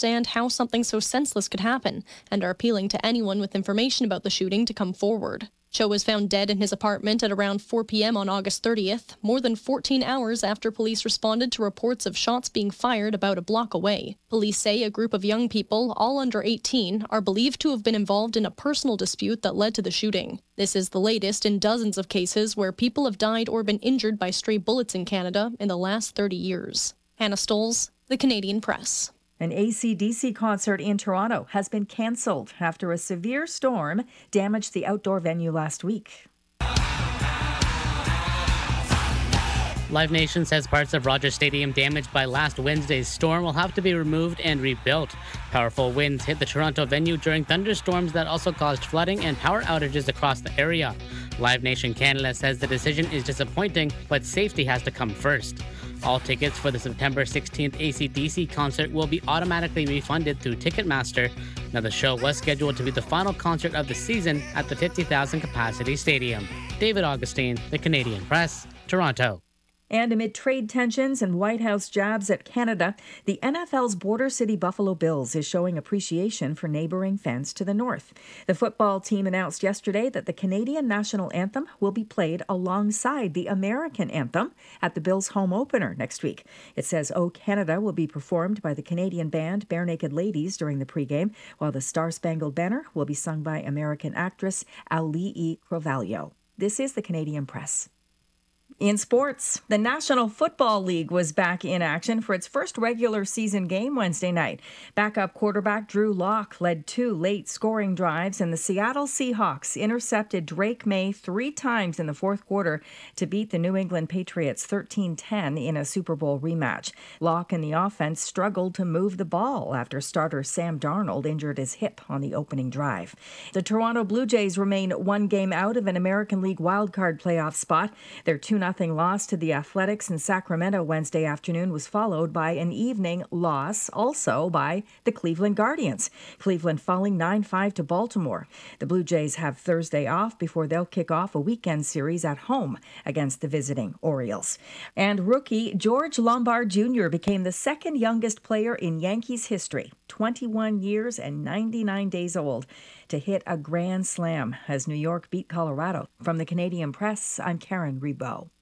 understand how something so senseless could happen and are appealing to anyone with information about the shooting to come forward. Cho was found dead in his apartment at around 4 p.m. on August 30th, more than 14 hours after police responded to reports of shots being fired about a block away. Police say a group of young people, all under 18, are believed to have been involved in a personal dispute that led to the shooting. This is the latest in dozens of cases where people have died or been injured by stray bullets in Canada in the last 30 years. Hannah Stolz, The Canadian Press. An AC/DC concert in Toronto has been cancelled after a severe storm damaged the outdoor venue last week. Live Nation says parts of Rogers Stadium damaged by last Wednesday's storm will have to be removed and rebuilt. Powerful winds hit the Toronto venue during thunderstorms that also caused flooding and power outages across the area. Live Nation Canada says the decision is disappointing, but safety has to come first. All tickets for the September 16th AC/DC concert will be automatically refunded through Ticketmaster. Now, the show was scheduled to be the final concert of the season at the 50,000 capacity stadium. David Augustine, The Canadian Press, Toronto. And amid trade tensions and White House jabs at Canada, the NFL's border city Buffalo Bills is showing appreciation for neighboring fans to the north. The football team announced yesterday that the Canadian national anthem will be played alongside the American anthem at the Bills' home opener next week. It says "O Canada" will be performed by the Canadian band Bare Naked Ladies during the pregame, while the Star-Spangled Banner will be sung by American actress Auli'i Cravalho. This is the Canadian Press. In sports, the National Football League was back in action for its first regular season game Wednesday night. Backup quarterback Drew Lock led 2 late scoring drives, and the Seattle Seahawks intercepted Drake May 3 times in the fourth quarter to beat the New England Patriots 13-10 in a Super Bowl rematch. Lock and the offense struggled to move the ball after starter Sam Darnold injured his hip on the opening drive. The Toronto Blue Jays remain 1 game out of an American League wildcard playoff spot. Their 2-0 loss to the Athletics in Sacramento Wednesday afternoon was followed by an evening loss also by the Cleveland Guardians. Cleveland falling 9-5 to Baltimore. The Blue Jays have Thursday off before they'll kick off a weekend series at home against the visiting Orioles. And rookie George Lombard Jr. became the second youngest player in Yankees history, 21 years and 99 days old, to hit a grand slam as New York beat Colorado. From the Canadian Press, I'm Karen Rebow.